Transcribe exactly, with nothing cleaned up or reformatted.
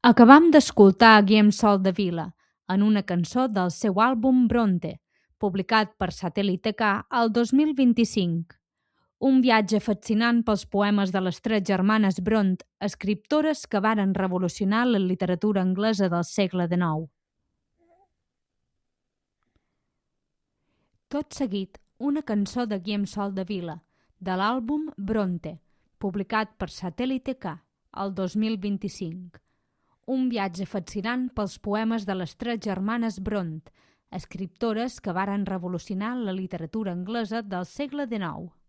Acabam d'escoltar a Guillem Soldevila en una cançó del seu àlbum Bronte, publicat per Satèl·lit K el dos mil vint-i-cinc. Un viatge fascinant pels poemes de les tres germanes Brontë, escriptores que varen revolucionar la literatura anglesa del segle dinou. Tot seguit, una cançó de Guillem Soldevila, de l'àlbum Bronte, publicat per Satèl·lit K el dos mil vint-i-cinc. Un viatge fascinant pels poemes de les tres germanes Brontë, escriptores que varen revolucionar la literatura anglesa del segle dinou.